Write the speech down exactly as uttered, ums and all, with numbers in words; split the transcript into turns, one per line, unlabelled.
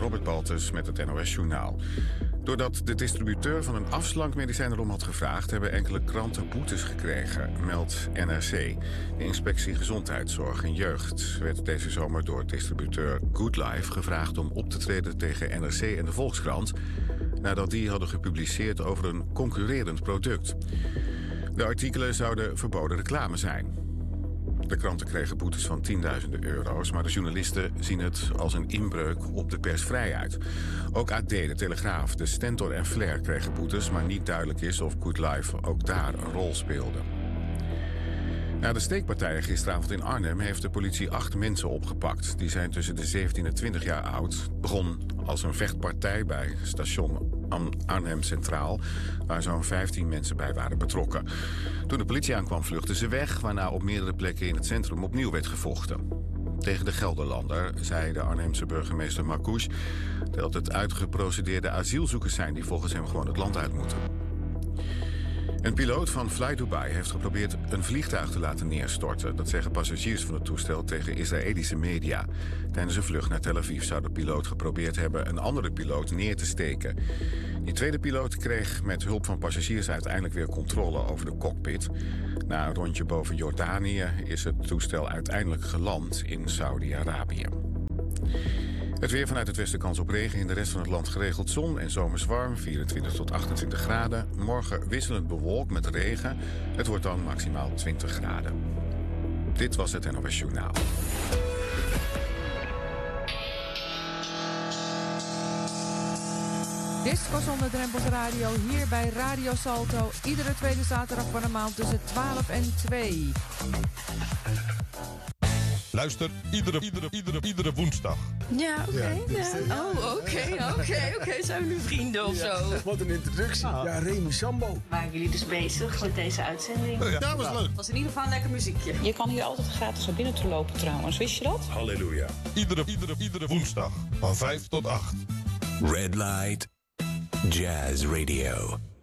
Robert Baltus met het N O S Journaal. Doordat de distributeur van een afslankmedicijn erom had gevraagd, hebben enkele kranten boetes gekregen, meldt N R C. De Inspectie Gezondheidszorg en Jeugd werd deze zomer door distributeur GoodLife gevraagd om op te treden tegen N R C en de Volkskrant, nadat die hadden gepubliceerd over een concurrerend product. De artikelen zouden verboden reclame zijn. De kranten kregen boetes van tienduizenden euro's, maar de journalisten zien het als een inbreuk op de persvrijheid. Ook A D, de Telegraaf, de Stentor en Flair kregen boetes, maar niet duidelijk is of GoodLife ook daar een rol speelde. Na de steekpartijen gisteravond in Arnhem heeft de politie acht mensen opgepakt. Die zijn tussen de zeventien en twintig jaar oud. Het begon als een vechtpartij bij station Arnhem Centraal, waar zo'n vijftien mensen bij waren betrokken. Toen de politie aankwam vluchtten ze weg, waarna op meerdere plekken in het centrum opnieuw werd gevochten. Tegen de Gelderlander zei de Arnhemse burgemeester Marcouch dat het uitgeprocedeerde asielzoekers zijn die volgens hem gewoon het land uit moeten. Een piloot van Fly Dubai heeft geprobeerd een vliegtuig te laten neerstorten. Dat zeggen passagiers van het toestel tegen Israëlische media. Tijdens een vlucht naar Tel Aviv zou de piloot geprobeerd hebben een andere piloot neer te steken. Die tweede piloot kreeg met hulp van passagiers uiteindelijk weer controle over de cockpit. Na een rondje boven Jordanië is het toestel uiteindelijk geland in Saudi-Arabië. Het weer vanuit het westen kans op regen. In de rest van het land geregeld zon en zomers warm. vierentwintig tot achtentwintig graden. Morgen wisselend bewolkt met regen. Het wordt dan maximaal twintig graden. Dit was het N O S Journaal.
Disco zonder drempels radio hier bij Radio Salto. Iedere tweede zaterdag van de maand tussen twaalf en twee.
Luister iedere, iedere, iedere, iedere woensdag.
Ja, oké. Okay,
ja,
ja. Oh, oké, oké, oké. Zijn we nu vrienden of
ja.
zo?
Wat een introductie. Ah. Ja, Remy Sambo.
Waren jullie dus bezig met deze uitzending?
Ja, dat was leuk.
Het was in ieder geval een lekker muziekje.
Je kan hier altijd gratis naar binnen te lopen trouwens. Wist je dat?
Halleluja. Iedere, iedere, iedere woensdag van vijf tot acht.
Red Light Jazz Radio.